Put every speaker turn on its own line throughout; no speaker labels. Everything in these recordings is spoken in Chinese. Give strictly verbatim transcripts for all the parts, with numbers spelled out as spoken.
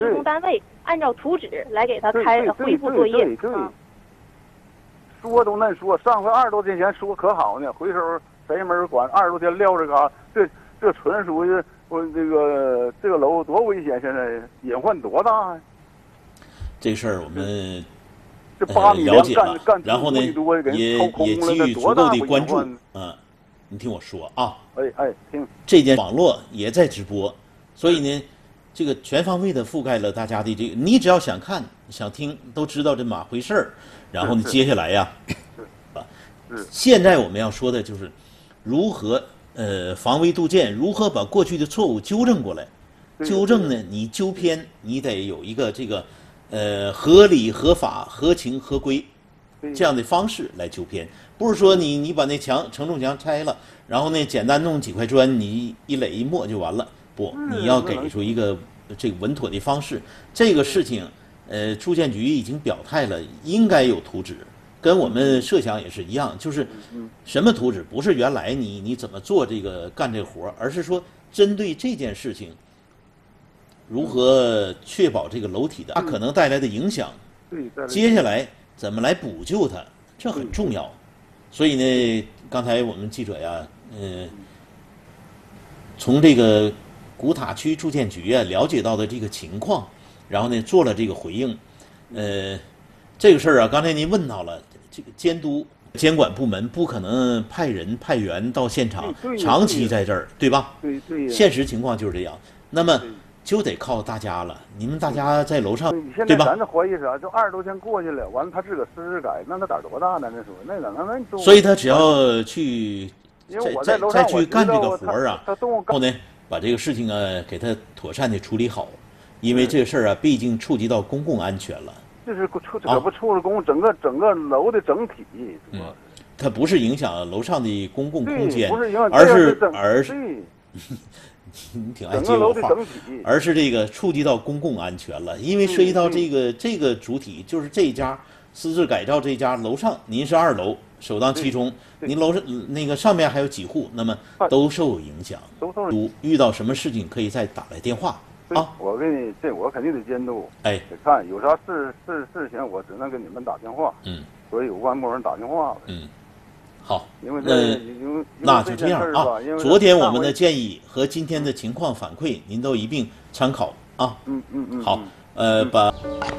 施工单位按照图纸来给他开恢复作业。嗯，
说都嫩说，上回二十多天前说可好呢，回头谁也没人管，二十多天撂这嘎，这这纯属于我这个这个楼多危险，现在隐患多大呀？
这事儿我们
这八米
了解了，
干
然后呢也也给予足够的关注。嗯，你听我说啊，
哎哎，听
这件网络也在直播，所以呢，这个全方位的覆盖了大家的这个，你只要想看想听，都知道这么回事儿。然后呢，接下来呀，啊，现在我们要说的就是如何呃防微杜渐，如何把过去的错误纠正过来。纠正呢，你纠偏，你得有一个这个呃合理、合法、合情、合规这样的方式来纠偏。不是说你你把那墙承重墙拆了，然后呢简单弄几块砖，你一垒一抹就完了。不，你要给出一个这个稳妥的方式。这个事情。呃，住建局已经表态了，应该有图纸，跟我们设想也是一样，就是什么图纸，不是原来你你怎么做这个干这个活，而是说针对这件事情，如何确保这个楼体的它可能带来的影响，接下来怎么来补救它，这很重要。所以呢，刚才我们记者呀，呃，从这个古塔区住建局啊了解到的这个情况。然后呢，做了这个回应，呃，这个事儿啊，刚才您问到了，这个监督监管部门不可能派人派员到现场，长期在这儿，对吧？
对对。
现实情况就是这样，那么就得靠大家了。你们大家在楼上，对吧？
咱这怀疑啥？就二十多天过去了，完了他自个儿私自改，那他胆多大呢？那说那怎么能？
所以他只要去再再再去干这个活儿啊，然后呢，把这个事情啊给他妥善的处理好。因为这个事儿啊，毕竟触及到公共安全了。
这是触，这不触了公整个整个楼的整体。
嗯，它不是影响楼上的公共空间，
不是影响，
而是而是，你挺爱接我话，而是这个触及到公共安全了。因为涉及到这个这个主体，就是这家私自改造这家楼上，您是二楼首当其冲，您楼上那个上面还有几户，那么都受影响。
都受。
遇到什么事情可以再打来电话。啊，
我给你这我肯定得监督，
哎，
得看有啥事事事情，我只能给你们打电话，
嗯，
所以有关部门打电话，
嗯，好，
因为
这那就这样啊。昨天我们的建议和今天的情况反馈，您都一并参考啊。
嗯嗯嗯。
好，呃，把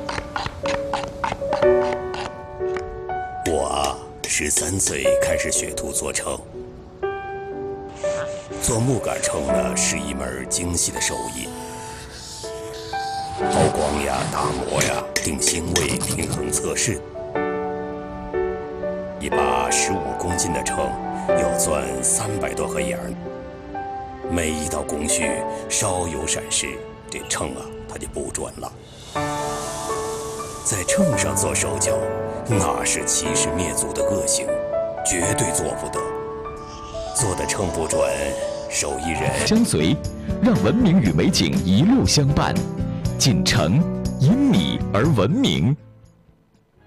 我啊，十三岁开始学徒做秤，做木杆秤呢是一门精细的手艺。抛光呀，打磨呀，定星位，平衡测试。一把十五公斤的秤要钻三百多个眼儿，每一道工序稍有闪失，这秤啊它就不准了。在秤上做手脚，那是欺师灭祖的恶行，绝对做不得。做的秤不准，手艺人
相随，让文明与美景一路相伴。锦城因你而闻名。